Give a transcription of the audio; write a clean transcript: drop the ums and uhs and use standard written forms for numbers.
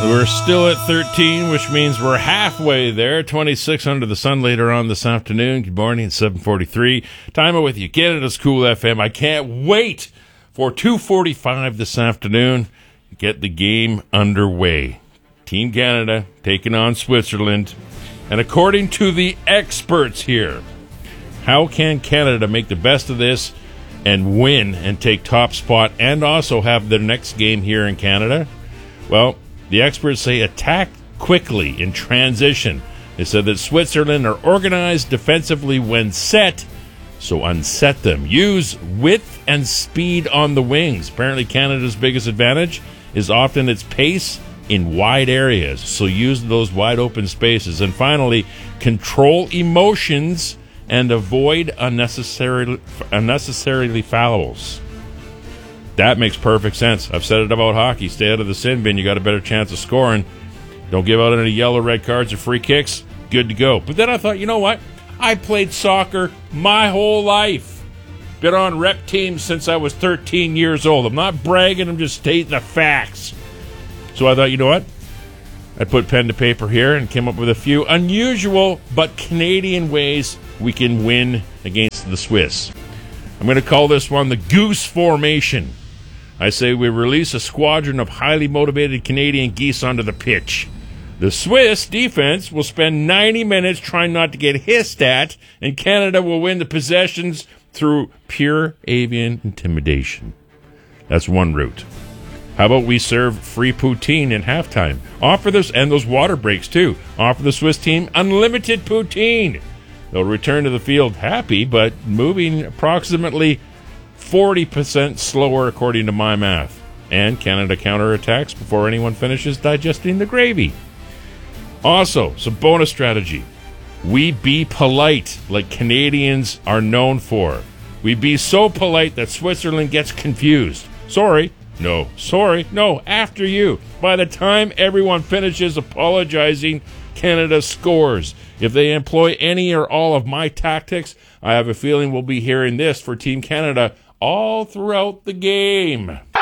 We're still at 13, which means we're halfway there. 26 under the sun later on this afternoon. Good morning, 7:43. Timer with you, Canada's Cool FM. I can't wait for 2:45 this afternoon to get the game underway. Team Canada taking on Switzerland. And according to the experts here, how can Canada make the best of this and win and take top spot and also have their next game here in Canada? Well, the experts say attack quickly in transition. They said that Switzerland are organized defensively when set, so unset them. Use width and speed on the wings. Apparently Canada's biggest advantage is often its pace in wide areas, so use those wide open spaces. And finally, control emotions and avoid unnecessarily fouls. That makes perfect sense. I've said it about hockey. Stay out of the sin bin. You got a better chance of scoring. Don't give out any yellow, red cards, or free kicks. Good to go. But then I thought, you know what? I played soccer my whole life. Been on rep teams since I was 13 years old. I'm not bragging. I'm just stating the facts. So I thought, you know what? I put pen to paper here and came up with a few unusual but Canadian ways we can win against the Swiss. I'm going to call this one the Goose Formation. I say we release a squadron of highly motivated Canadian geese onto the pitch. The Swiss defense will spend 90 minutes trying not to get hissed at, and Canada will win the possessions through pure avian intimidation. That's one route. How about we serve free poutine in halftime? Offer this, and those water breaks too. Offer the Swiss team unlimited poutine. They'll return to the field happy, but moving approximately 40% slower according to my math. And Canada counterattacks before anyone finishes digesting the gravy. Also, some bonus strategy. We be polite like Canadians are known for. We be so polite that Switzerland gets confused. Sorry. No. Sorry. No. After you. By the time everyone finishes apologizing, Canada scores. If they employ any or all of my tactics, I have a feeling we'll be hearing this for Team Canada all throughout the game.